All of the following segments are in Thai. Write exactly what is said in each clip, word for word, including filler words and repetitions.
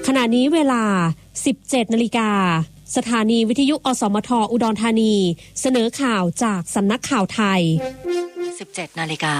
ขณะนี้เวลา สิบเจ็ดนาฬิกาสถานีวิทยุอสมทอุดรธานีเสนอข่าวจากสำนักข่าวไทยสิบเจ็ดนาฬิกา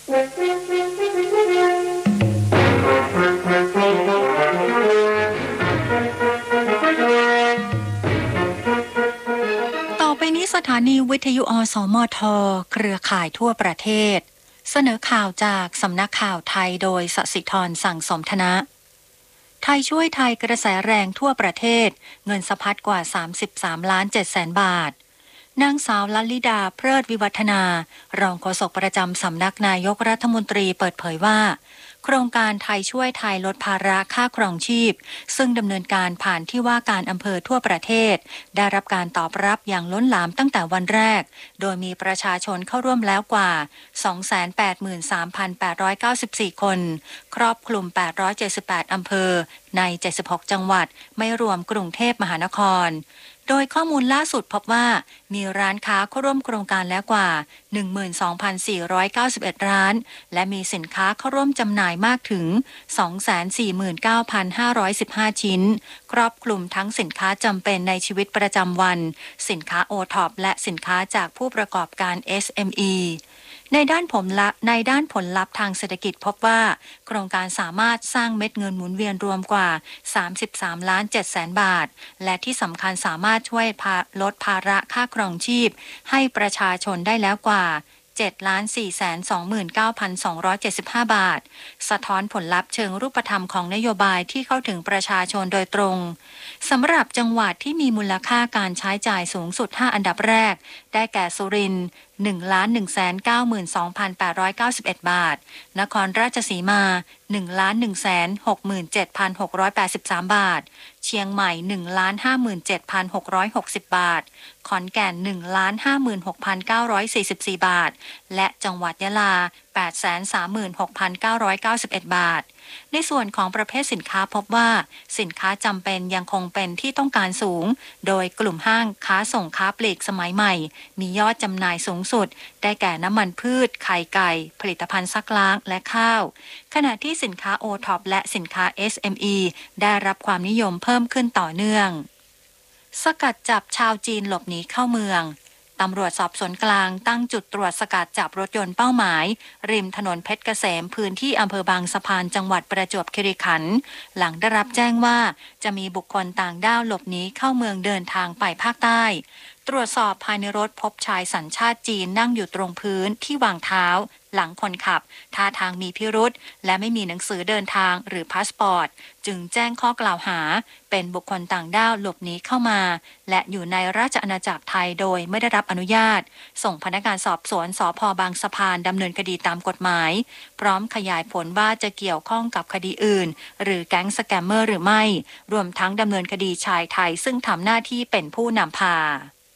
ต่อไปนี้สถานีวิทยุอสมทเครือข่ายทั่วประเทศเสนอข่าวจากสำนักข่าวไทยโดยสศิธรสั่งสมธนะไทยช่วยไทยกระแสแรงทั่วประเทศเงินสะพัดกว่าสามสิบสามล้านเจ็ดแสนบาทนางสาวลัลลิดาเพลิดวิวัฒนารองโฆษกประจำสำนักนายกรัฐมนตรีเปิดเผยว่าโครงการไทยช่วยไทยลดภาระค่าครองชีพซึ่งดำเนินการผ่านที่ว่าการอำเภอทั่วประเทศได้รับการตอบรับอย่างล้นหลามตั้งแต่วันแรกโดยมีประชาชนเข้าร่วมแล้วกว่า สองแสนแปดหมื่นสามพันแปดร้อยเก้าสิบสี่ คนครอบคลุมแปดร้อยเจ็ดสิบแปดอำเภอในเจ็ดสิบหกจังหวัดไม่รวมกรุงเทพมหานครโดยข้อมูลล่าสุดพบว่ามีร้านค้าเข้าร่วมโครงการแล้วกว่า หนึ่งหมื่นสองพันสี่ร้อยเก้าสิบเอ็ด ร้านและมีสินค้าเข้าร่วมจำหน่ายมากถึง สองแสนสี่หมื่นเก้าพันห้าร้อยสิบห้า ชิ้นครอบคลุมทั้งสินค้าจำเป็นในชีวิตประจำวันสินค้า โอ ท็อป และสินค้าจากผู้ประกอบการ เอส เอ็ม อี ในด้านผลลัพธ์ในด้านผลลัพธ์ทางเศรษฐกิจพบว่าโครงการสามารถสร้างเม็ดเงินหมุนเวียนรวมกว่าสามสิบสามล้านเจ็ดแสนบาทและที่สำคัญสามารถช่วยลดภาระค่าครองชีพให้ประชาชนได้แล้วกว่าเจ็ดล้านสี่แสนสองหมื่นเก้าพันสองร้อยเจ็ดสิบห้า บาทสะท้อนผลลัพธ์เชิงรูปธรรมของนโยบายที่เข้าถึงประชาชนโดยตรงสำหรับจังหวัดที่มีมูลค่าการใช้จ่ายสูงสุดห้าอันดับแรกได้แก่สุรินทร์ หนึ่งล้านหนึ่งแสนเก้าหมื่นสองพันแปดร้อยเก้าสิบเอ็ด บาทนครราชสีมา หนึ่งล้านหนึ่งแสนหกหมื่นเจ็ดพันหกร้อยแปดสิบสาม บาทเชียงใหม่ หนึ่งล้านห้าหมื่นเจ็ดพันหกร้อยหกสิบ บาทขอนแก่น หนึ่งล้านห้าหมื่นหกพันเก้าร้อยสี่สิบสี่ บาทและจังหวัดยะลา แปดแสนสามหมื่นหกพันเก้าร้อยเก้าสิบเอ็ด บาทในส่วนของประเภทสินค้าพบว่าสินค้าจำเป็นยังคงเป็นที่ต้องการสูงโดยกลุ่มห้างค้าส่งค้าปลีกสมัยใหม่มียอดจำหน่ายสูงสุดได้แก่น้ำมันพืชไข่ไก่ผลิตภัณฑ์ซักล้างและข้าวขณะที่สินค้า โอ ท็อป และสินค้า เอส เอ็ม อี ได้รับความนิยมเพิ่มขึ้นต่อเนื่องสกัดจับชาวจีนหลบหนีเข้าเมืองตำรวจสอบสวนกลางตั้งจุดตรวจสกัดจับรถยนต์เป้าหมายริมถนนเพชรเกษมพื้นที่อำเภอบางสะพานจังหวัดประจวบคีรีขันธ์หลังได้รับแจ้งว่าจะมีบุคคลต่างด้าวหลบหนีเข้าเมืองเดินทางไปภาคใต้ตรวจสอบภายในรถพบชายสัญชาติจีนนั่งอยู่ตรงพื้นที่วางเท้าหลังคนขับท่าทางมีพิรุธและไม่มีหนังสือเดินทางหรือพาสปอร์ตจึงแจ้งข้อกล่าวหาเป็นบุคคลต่างด้าวหลบหนีเข้ามาและอยู่ในราชอาณาจักรไทยโดยไม่ได้รับอนุญาตส่งพนักงานสอบสวนสภ.บางสะพานดำเนินคดีตามกฎหมายพร้อมขยายผลว่าจะเกี่ยวข้องกับคดีอื่นหรือแก๊งสแกมเมอร์หรือไม่รวมทั้งดำเนินคดีชายไทยซึ่งทำหน้าที่เป็นผู้นำพา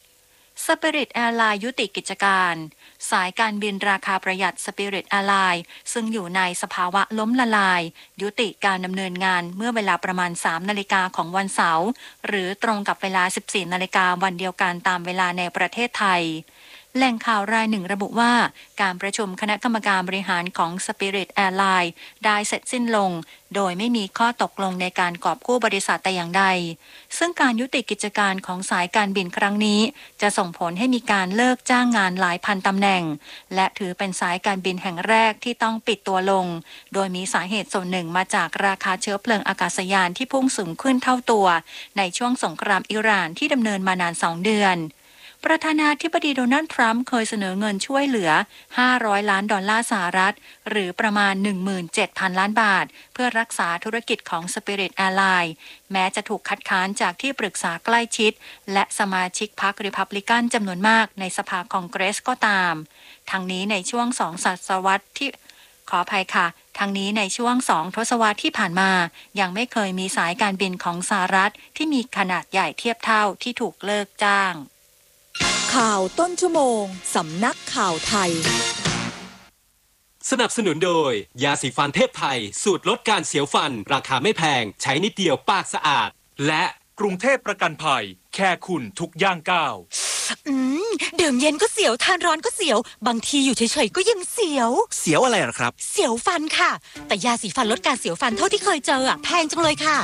Spirit Airlines ยุติกิจการสายการบินราคาประหยัด Spirit Airlines ซึ่งอยู่ในสภาวะล้มละลายยุติการดำเนินงานเมื่อเวลาประมาณ สามนาฬิกาของวันเสาร์หรือตรงกับเวลา สิบสี่นาฬิกาวันเดียวกันตามเวลาในประเทศไทยแหล่งข่าวรายหนึ่งระบุว่าการประชุมคณะกรรมการบริหารของ Spirit Airlines ได้เสร็จสิ้นลงโดยไม่มีข้อตกลงในการกอบกู้บริษัทแต่อย่างใดซึ่งการยุติกิจการของสายการบินครั้งนี้จะส่งผลให้มีการเลิกจ้างงานหลายพันตำแหน่งและถือเป็นสายการบินแห่งแรกที่ต้องปิดตัวลงโดยมีสาเหตุส่วนหนึ่งมาจากราคาเชื้อเพลิงอากาศยานที่พุ่งสูงขึ้นเท่าตัวในช่วงสงครามอิหร่านที่ดำเนินมานานสองเดือนประธานาธิบดีโดนัลด์ทรัมป์เคยเสนอเงินช่วยเหลือห้าร้อยล้านดอลลาร์สหรัฐหรือประมาณ หนึ่งหมื่นเจ็ดพัน ล้านบาทเพื่อรักษาธุรกิจของ Spirit Airlines แม้จะถูกคัดค้านจากที่ปรึกษาใกล้ชิดและสมาชิกพรรคริพับลิกันจำนวนมากในสภาคองเกรสก็ตามทั้งนี้ในช่วงสองศตวรรษที่ขออภัยค่ะทั้งนี้ในช่วงสองทศวรรษที่ผ่านมายังไม่เคยมีสายการบินของสหรัฐที่มีขนาดใหญ่เทียบเท่าที่ถูกเลิกจ้างข่าวต้นชั่วโมงสำนักข่าวไทยสนับสนุนโดยยาสีฟันเทพไทยสูตรลดการเสียวฟันราคาไม่แพงใช้นิดเดียวปากสะอาดและกรุงเทพประกันภัยแค่คุณทุกย่างก้าวอืมดื่มเย็นก็เสียวทานร้อนก็เสียวบางทีอยู่เฉยๆก็ยังเสียวเสียวอะไรหรอครับเสียวฟันค่ะแต่ยาสีฟันลดการเสียวฟันเท่าที่เคยเจออ่ะแพงจังเลยค่ะ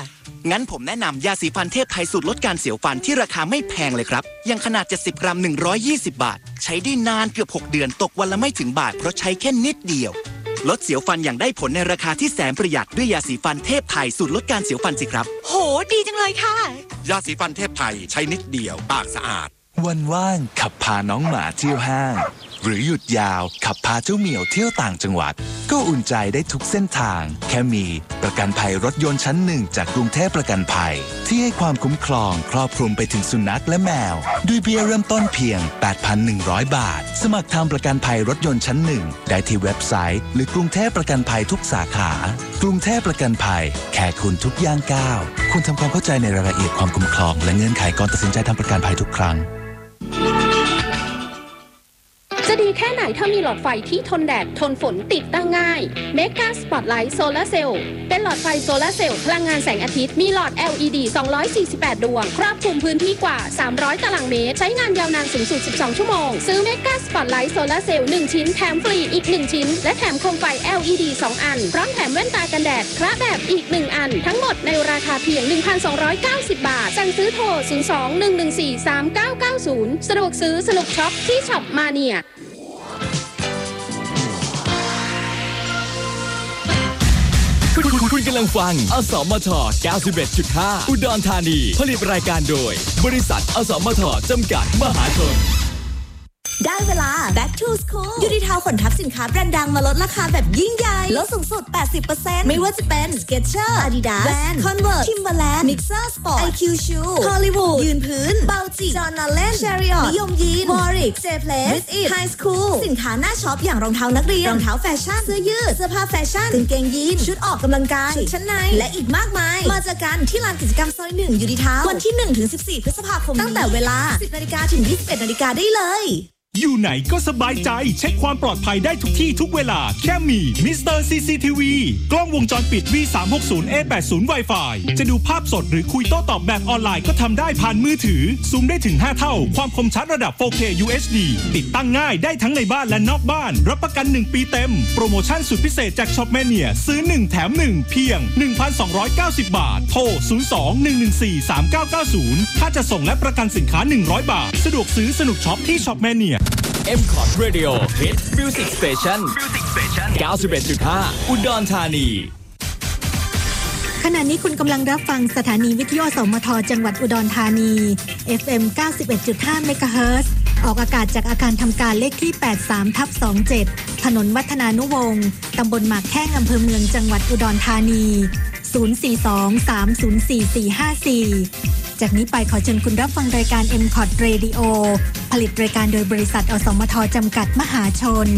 งั้นผมแนะนำยาสีฟันเทพไทยสูตรลดการเสียวฟันที่ราคาไม่แพงเลยครับอย่างขนาดเจ็ดสิบกรัมหนึ่งร้อยยี่สิบบาทใช้ได้นานเกือบหกเดือนตกวันละไม่ถึงบาทเพราะใช้แค่นิดเดียวลดเสียวฟันอย่างได้ผลในราคาที่แสนประหยัดด้วยยาสีฟันเทพไทยสูตรลดการเสียวฟันสิครับโหดีจังเลยค่ะยาสีฟันเทพไทยใช้นิดเดียวปากสะอาดวันว่างขับพาน้องหมาเที่ยวห้างหรือหยุดยาวขับพาเจ้าเหมียวเที่ยวต่างจังหวัดก็อุ่นใจได้ทุกเส้นทางแค่มีประกันภัยรถยนต์ชั้นหนึ่งจากกรุงเทพประกันภัยที่ให้ความคุ้มครองครอบคลุมไปถึงสุนัขและแมวด้วยเบี้ยเริ่มต้นเพียง แปดพันหนึ่งร้อย บาทสมัครทำประกันภัยรถยนต์ชั้นหนึ่งได้ที่เว็บไซต์หรือกรุงเทพประกันภัยทุกสาขากรุงเทพประกันภัยแค่คุณทุกย่างก้าวคุณทำความเข้าใจในรายละเอียดความคุ้มครองและเงื่อนไขก่อนตัดสินใจทำประกันภัยทุกครั้งจะดีแค่ไหนถ้ามีหลอดไฟที่ทนแดดทนฝนติดตั้งง่าย Mega Spotlight Solar Cell เป็นหลอดไฟโซลาร์เซลล์พลังงานแสงอาทิตย์มีหลอด แอล อี ดี สองร้อยสี่สิบแปด ดวงครอบคลุมพื้นที่กว่าสามร้อยตารางเมตรใช้งานยาวนานสูงสุดสิบสองชั่วโมงซื้อ Mega Spotlight Solar Cell หนึ่งชิ้นแถมฟรีอีกหนึ่งชิ้นและแถมโคมไฟ แอล อี ดี สองอันพร้อมแถมแว่นตากันแดดพระแบบอีกหนึ่งอันทั้งหมดในราคาเพียง หนึ่งพันสองร้อยเก้าสิบ บาทสั่งซื้อโทรศูนย์ สอง หนึ่ง หนึ่ง สี่ สาม เก้า เก้า ศูนย์สะดวกซื้อสนุกช็อปที่ช็อปมาเนียคุณคุณกำลังฟังอสมท เก้าสิบเอ็ดจุดห้า อุดรธานีผลิตรายการโดยบริษัทอสมทจำกัดมหาชนได้เวลา Back to School ยูนิทาวขนทับสินค้าแบรนด์ดังมาลดราคาแบบยิ่งใหญ่ลดสูงสุด แปดสิบเปอร์เซ็นต์ ไม่ว่าจะเป็น Skechers Adidas Vans Converse Timberland Mixer Sport ไอ คิว Shoe Hollywood ยืนพื้น Bauji John Allen Chariot นิยมยีน Warwick Staples With It High School สินค้าหน้าช็อปอย่างรองเท้านักเรียนรองเท้าแฟชั่นเสื้อยืดเสื้อผ้าแฟชั่นกางเกงยีนชุดออกกำลังกายชุดชั้นในและอีกมากมายมาเจอกันที่ลานกิจกรรมซอยหนึ่งยูนิทาววันที่ หนึ่งถึงสิบสี่ พฤษภาคมตั้งแต่เวลา สิบนาฬิกาถึงยี่สิบเอ็ดนาฬิกาได้เลยอยู่ไหนก็สบายใจเช็คความปลอดภัยได้ทุกที่ทุกเวลาแค่มี มิสเตอร์ ซี ซี ที วี กล้องวงจรปิด วี สามหกศูนย์ เอ แปดสิบ Wi-Fi จะดูภาพสดหรือคุยโต้ตอบแบบออนไลน์ก็ทำได้ผ่านมือถือซูมได้ถึงห้าเท่าความคมชัดระดับ โฟร์เค ยู เอช ดี ติดตั้งง่ายได้ทั้งในบ้านและนอกบ้านรับประกันหนึ่งปีเต็มโปรโมชั่นสุดพิเศษจากช็อปแมเนียซื้อหนึ่งแถมหนึ่งเพียง หนึ่งพันสองร้อยเก้าสิบ บาทโทรศูนย์ สอง หนึ่ง หนึ่ง สี่ สาม เก้า เก้า ศูนย์ถ้าจะส่งและประกันสินค้าหนึ่งร้อยบาทสะดวกซื้อสนุกช็อปที่ช็อปแมเนียเอ็ม คอร์ด Radio Hit Music Station เก้าสิบเอ็ดจุดห้า อุดรธานีขณะนี้คุณกำลังรับฟังสถานีวิทยุอสมทจังหวัดอุดรธานี เอฟ เอ็ม เก้าสิบเอ็ดจุดห้า เมกะเฮิรตซ์ออกอากาศจากอาคารทำการเลขที่ แปดสิบสามทับยี่สิบเจ็ด ถนนวัฒนานุวงศ์ตำบลหมากแข้งอำเภอเมืองจังหวัดอุดรธานี ศูนย์ สี่ สอง สาม ศูนย์ สี่ สี่ ห้า สี่ จากนี้ไปขอเชิญคุณรับฟังรายการ เอ็ม คอร์ด Radio ผลิตรายการโดยบริษัทอสมทจำกัดมหาชน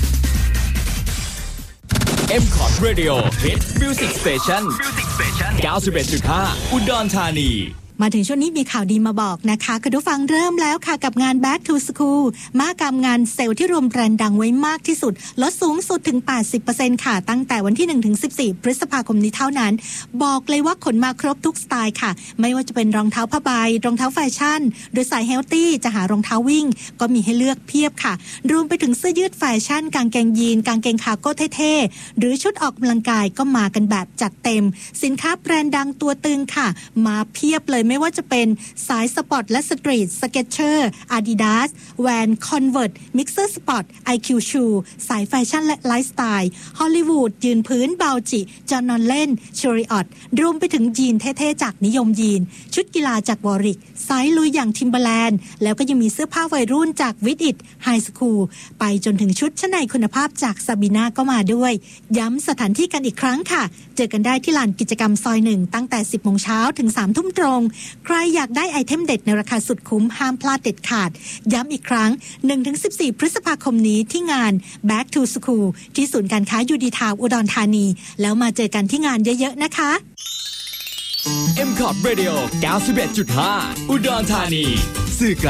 เอ็ม คอร์ด Radio Hit Music Station เก้าสิบเอ็ดจุดห้า อุดรธานีมาถึงช่วงนี้มีข่าวดีมาบอกนะคะคุณผู้ฟังเริ่มแล้วค่ะกับงาน Back to School มหกรรมงานเซลล์ที่รวมแบรนด์ดังไว้มากที่สุดลดสูงสุดถึง แปดสิบเปอร์เซ็นต์ ค่ะตั้งแต่วันที่ หนึ่งถึงสิบสี่ พฤษภาคมนี้เท่านั้นบอกเลยว่าขนมาครบทุกสไตล์ค่ะไม่ว่าจะเป็นรองเท้าผ้าใบรองเท้าแฟชั่นหรือสายเฮลตี้จะหารองเท้าวิ่งก็มีให้เลือกเพียบค่ะรวมไปถึงเสื้อยืดแฟชั่นกางเกงยีนกางเกงคาร์โก้เท่ๆหรือชุดออกกำลังกายก็มากันแบบจัดเต็มสินค้าแบรนด์ดังตัวตึงค่ะมาเพียบเลยไม่ว่าจะเป็นสายสปอร์ตและสตรีท Skechers Adidas Vans Converse Mixer Sport ไอ คิว Shoe สายแฟชั่นและไลฟ์สไตล์ Hollywood ยืนพื้น Bauji John Allen Chariot รวมไปถึงยีนเท่ๆจากนิยมยีนชุดกีฬาจาก Warwick สายลุยอย่าง Timberland แล้วก็ยังมีเสื้อผ้าวัยรุ่นจาก With It High School ไปจนถึงชุดชั้นในคุณภาพจาก Sabina ก็มาด้วยย้ำสถานที่กันอีกครั้งค่ะเจอกันได้ที่ลานกิจกรรมซอยหนึ่งตั้งแต่ สิบโมงเช้าถึง สามทุ่มตรงใครอยากได้ไอเทมเด็ดในราคาสุดคุ้มห้ามพลาดเด็ดขาดย้ำอีกครั้ง หนึ่งถึงสิบสี่ พฤษภาคมนี้ที่งาน Back to School ที่ศูนย์การค้ายูดีทาวน์อุดรธานีแล้วมาเจอกันที่งานเยอะๆนะคะเอ็ม คอร์ด Radio เก้าสิบเอ็ดจุดห้า อุดรธานีสื่อกลาง